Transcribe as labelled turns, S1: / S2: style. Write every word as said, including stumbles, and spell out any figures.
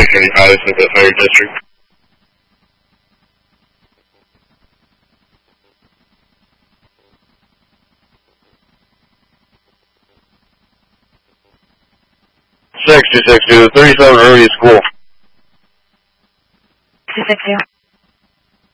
S1: County Madison Fire District. Six two six two, thirty-seven Ruby School.
S2: two six two.